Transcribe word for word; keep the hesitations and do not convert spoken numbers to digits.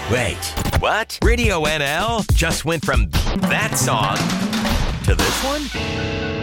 Wait, what? Radio N L just went from that song to this one?